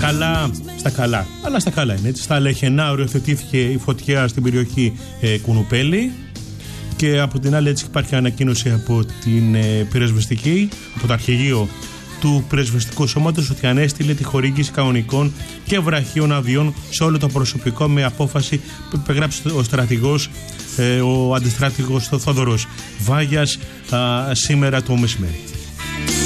στα καλά, αλλά στα καλά είναι έτσι. Στα Λεχενά οριοθετήθηκε η φωτιά στην περιοχή Κουνουπέλη. Και από την άλλη έτσι υπάρχει ανακοίνωση από την πυροσβεστική, από το αρχηγείο του πυροσβεστικού σώματος, ότι ανέστειλε τη χορήγηση κανονικών και βραχίων αδειών σε όλο το προσωπικό, με απόφαση που υπεγράψει ο στρατηγός, ο αντιστράτηγος Θόδωρος Βάγιας σήμερα το μεσημέρι.